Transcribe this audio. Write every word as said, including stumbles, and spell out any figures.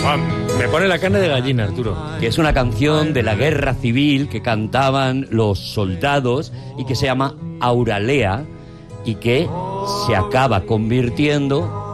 Ah, me pone la carne de gallina, Arturo. Que es una canción de la guerra civil que cantaban los soldados y que se llama Auralea y que se acaba convirtiendo